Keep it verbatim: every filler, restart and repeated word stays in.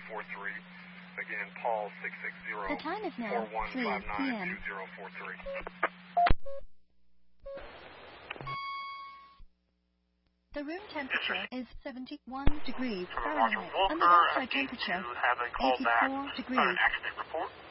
four three. Again, Paul six six zero, The time is now four one three five p nine m two zero four three. The room temperature is seventy-one degrees Roger Fahrenheit, Walker, and the outside I need temperature to have a call back eighty-four on degrees. an accident report.